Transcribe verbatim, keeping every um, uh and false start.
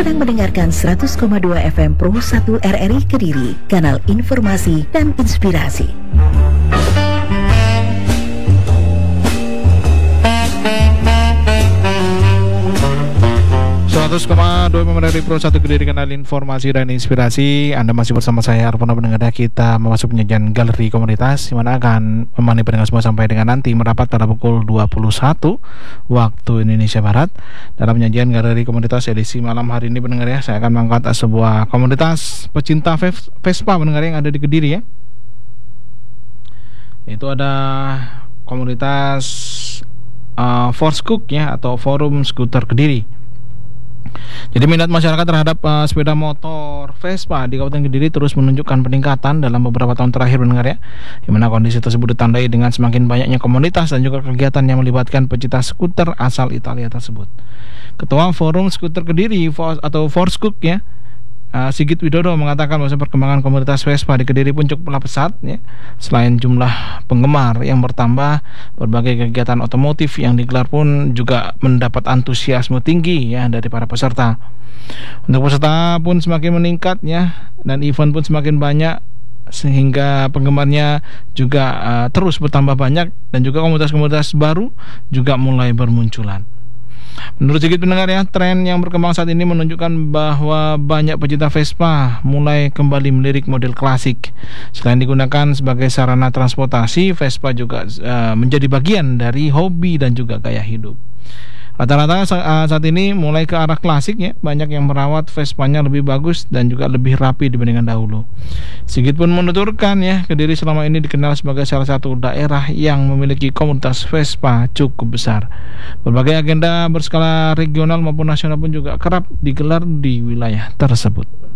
sedang mendengarkan seratus koma dua F M Pro satu R R I Kediri, kanal informasi dan inspirasi. seratus koma dua Memori Pro satu Kediri, kanal informasi dan inspirasi. Anda masih bersama saya Arpona pendengar. Kita memasuki penyajian galeri komunitas, di mana akan menemani pendengar semua sampai dengan nanti merapat pada pukul dua puluh satu waktu Indonesia Barat. Dalam penyajian galeri komunitas edisi malam hari ini pendengar ya, saya akan mengangkat sebuah komunitas pecinta Vespa pendengar yang ada di Kediri ya. Itu ada komunitas uh, Forscook ya, atau Forum Skuter Kediri. Jadi minat masyarakat terhadap uh, sepeda motor Vespa di Kabupaten Kediri terus menunjukkan peningkatan dalam beberapa tahun terakhir mendengar ya, di mana kondisi tersebut ditandai dengan semakin banyaknya komunitas dan juga kegiatan yang melibatkan pecinta skuter asal Italia tersebut. Ketua Forum Skuter Kediri atau Forscook ya, Uh, Sigit Widodo mengatakan bahwa perkembangan komunitas Vespa di Kediri pun cukup pesat ya. Selain jumlah penggemar yang bertambah, berbagai kegiatan otomotif yang digelar pun juga mendapat antusiasme tinggi ya dari para peserta. Untuk peserta pun semakin meningkat ya, dan event pun semakin banyak, sehingga penggemarnya juga uh, terus bertambah banyak, dan juga komunitas-komunitas baru juga mulai bermunculan. Menurut Sigit pendengar ya, tren yang berkembang saat ini menunjukkan bahwa banyak pecinta Vespa mulai kembali melirik model klasik. Selain digunakan sebagai sarana transportasi, Vespa juga uh, menjadi bagian dari hobi dan juga gaya hidup. Rata-rata saat ini mulai ke arah klasik ya, banyak yang merawat Vespanya lebih bagus dan juga lebih rapi dibandingkan dahulu. Sigit pun menuturkan ya, Kediri selama ini dikenal sebagai salah satu daerah yang memiliki komunitas Vespa cukup besar. Berbagai agenda berskala regional maupun nasional pun juga kerap digelar di wilayah tersebut.